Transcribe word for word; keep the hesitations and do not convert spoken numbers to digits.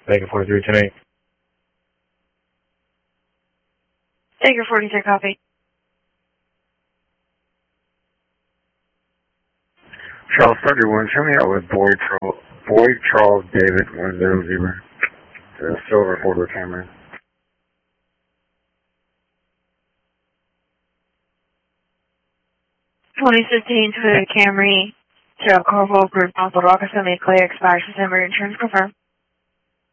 Baker forty-three ten eight. Baker forty-three, copy. Charles thirty-one, show me out with Boyd, Charles, Boyd Charles David one zero zero. The silver Ford Camry. twenty fifteen Toyota Camry, Trail Corval Group, Alpha Rock Assembly, Clay, expires December, insurance confirmed.